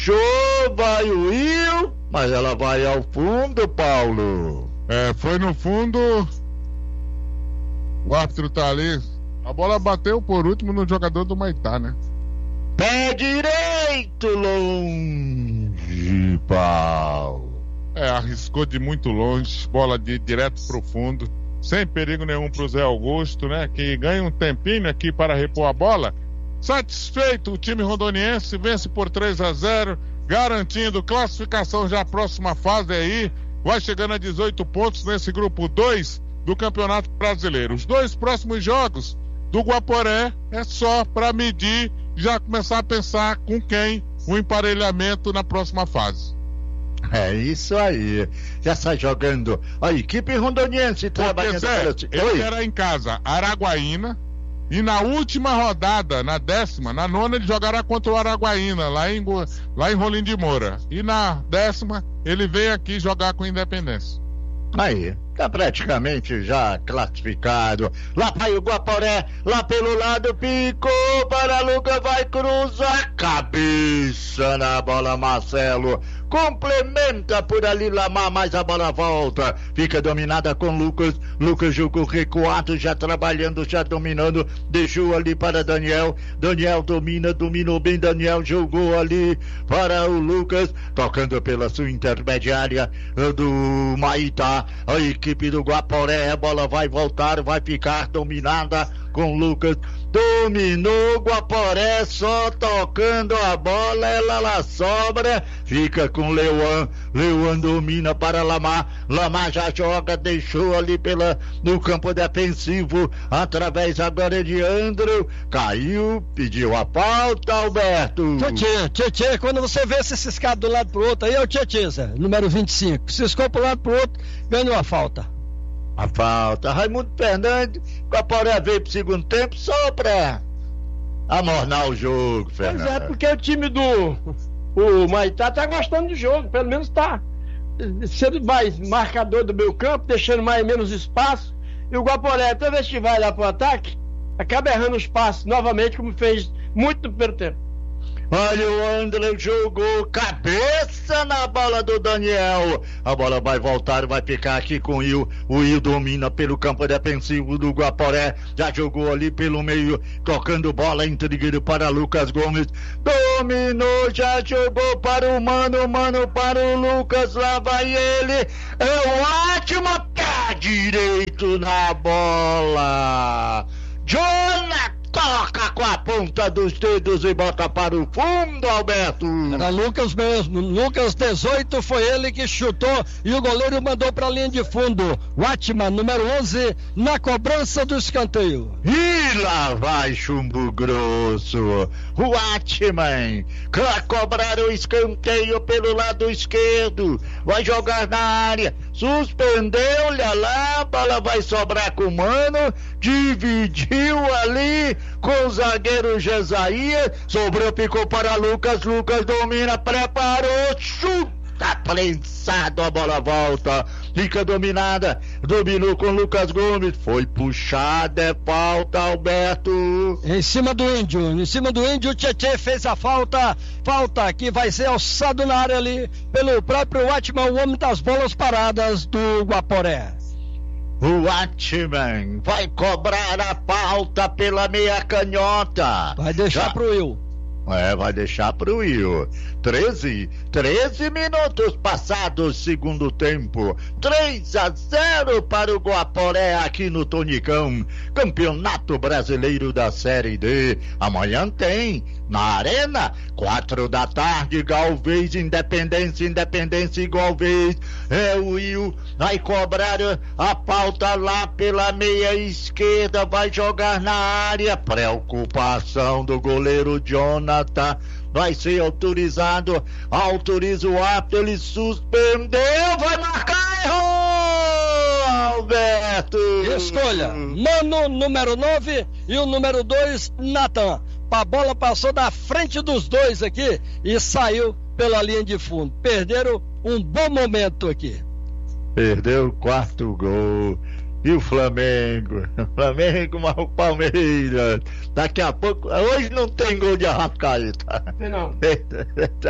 Show, vai o Will, mas ela vai ao fundo, Paulo. Foi no fundo. O árbitro tá ali. A bola bateu por último no jogador do Maitá, né? Pé direito, longe, Paulo. Arriscou de muito longe, bola direto pro fundo, sem perigo nenhum pro Zé Augusto, né? Que ganha um tempinho aqui para repor a bola. Satisfeito, o time rondoniense vence por 3-0, garantindo classificação já à próxima fase aí. Vai chegando a 18 pontos nesse grupo 2 do Campeonato Brasileiro. Os 2 próximos jogos do Guaporé é só para medir, já começar a pensar com quem o emparelhamento na próxima fase. É isso aí. Já está jogando a equipe rondoniense trabalhando pelo... Ele era em casa, Araguaína, e na última rodada, na 10ª, na 9ª, ele jogará contra o Araguaína, lá em Rolim de Moura. E na 10ª, ele veio aqui jogar com Independência. Aí, tá praticamente já classificado. Lá vai o Guaporé, lá pelo lado, picou para Lucas, vai cruzar, cabeça na bola, Marcelo. Complementa por ali Lamar, mas a bola volta. Fica dominada com Lucas. Lucas jogou recuado, já trabalhando, já dominando. Deixou ali para Daniel. Daniel dominou bem. Daniel jogou ali para o Lucas. Tocando pela sua intermediária do Maitá. A equipe do Guaporé. A bola vai voltar, vai ficar dominada com Lucas. Dominou Guaporé, só tocando a bola, ela lá sobra, fica com Leuan. Leuan domina para Lamar. Lamar já joga, deixou ali no campo defensivo, através agora de Andrew, caiu, pediu a falta, Alberto. Tchê, quando você vê esses caras do lado pro outro, aí é o Tchê, Zé, número 25, ciscou pro lado pro outro, ganhou a falta. A falta, Raimundo Fernandes, Guaporé veio pro segundo tempo só pra amornar o jogo, Fernando. Pois é, porque o time o Maitá tá gostando do jogo, pelo menos tá sendo mais marcador do meio campo, deixando mais menos espaço, e o Guaporé, toda vez que vai lá pro ataque, acaba errando o espaço novamente, como fez muito no primeiro tempo. Olha, o André jogou cabeça na bola do Daniel. A bola vai voltar, vai ficar aqui com o Will. O Will domina pelo campo defensivo do Guaporé. Já jogou ali pelo meio, tocando bola, intrigueiro para Lucas Gomes. Dominou, já jogou para o Mano para o Lucas. Lá vai ele. É um ótimo pé direito na bola. Jonathan toca com a ponta dos dedos e bota para o fundo, Alberto. Era Lucas mesmo, Lucas 18, foi ele que chutou e o goleiro mandou para a linha de fundo. Watman, número 11, na cobrança do escanteio. E lá vai chumbo grosso. Watman vai cobrar o escanteio pelo lado esquerdo, vai jogar na área, suspendeu, olha lá, a bola vai sobrar com o Mano, dividiu ali com o zagueiro Jesaías, sobrou, ficou para Lucas domina, preparou, chuta, prensado, a bola volta, fica dominada, dominou com Lucas Gomes, foi puxada, é falta, Alberto. Em cima do Índio, o Tietê fez a falta que vai ser alçado na área ali pelo próprio Watman, o homem das bolas paradas do Guaporé. O Watman vai cobrar a falta pela meia canhota. Vai deixar pro Will. Vai deixar pro Will. 13 minutos passados, segundo tempo. 3-0 para o Guaporé aqui no Tonicão. Campeonato Brasileiro da Série D. Amanhã tem, na Arena, 4 da tarde, Galvez, Independência e Galvez. O Will vai cobrar a falta lá pela meia esquerda, vai jogar na área. Preocupação do goleiro Jonathan. Vai ser autorizado, autoriza o árbitro, ele suspendeu, vai marcar, errou, Alberto. Escolha, Mano, número 9 e o número 2, Natan. A bola passou da frente dos dois aqui e saiu pela linha de fundo. Perderam um bom momento aqui. Perdeu o 4º gol. E o Flamengo, mas o Palmeiras, daqui a pouco, hoje não tem gol de Arrascaeta. Não.